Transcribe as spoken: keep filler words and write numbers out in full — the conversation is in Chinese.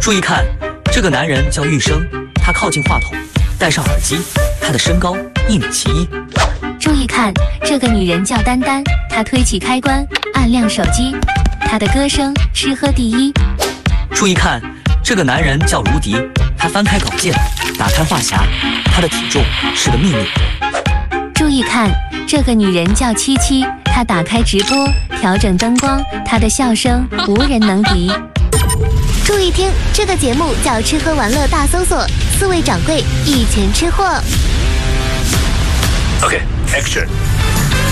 注意看，这个男人叫玉生，他靠近话筒，戴上耳机，他的身高一米七一。 注意看，这个女人叫丹丹，她推起开关，按亮手机，她的歌声吃喝第一。 注意看，这个男人叫卢迪，他翻开稿件，打开话匣，他的体重是个秘密。 注意看，这个女人叫七七，她打开直播，调整灯光，她的笑声无人能敌。注意听，这个节目叫《吃喝玩乐大搜索》，四位掌柜一拳吃货。 Okay, action.